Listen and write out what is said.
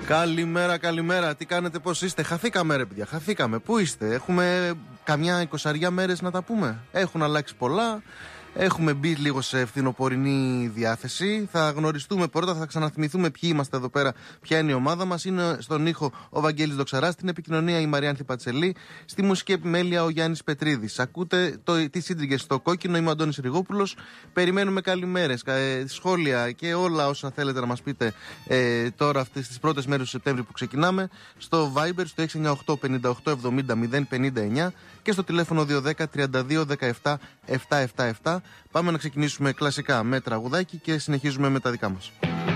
Καλημέρα, καλημέρα. Τι κάνετε, πώς είστε? Χαθήκαμε, ρε παιδιά. Χαθήκαμε. Πού είστε? Έχουμε καμιά 20 μέρες να τα πούμε. Έχουν αλλάξει πολλά. Έχουμε μπει λίγο σε φθινοπορεινή διάθεση. Θα γνωριστούμε πρώτα, θα ξαναθυμηθούμε ποιοι είμαστε εδώ πέρα, ποια είναι η ομάδα μας. Είναι στον ήχο ο Βαγγέλης Δοξαράς, στην επικοινωνία η Μαριάνθη Πατσελή, στη μουσική επιμέλεια ο Γιάννης Πετρίδης. Ακούτε τις σύντριγγες στο κόκκινο, είμαι ο Αντώνης Ριγόπουλος. Περιμένουμε καλημέρες, σχόλια και όλα όσα θέλετε να μας πείτε τώρα αυτές τις πρώτες μέρες του Σεπτέμβρη που ξεκινάμε. Στο Viber, στο 698 58 70 059 και στο τηλέφωνο 210 32 17 777. Πάμε να ξεκινήσουμε κλασικά με τραγουδάκι και συνεχίζουμε με τα δικά μας.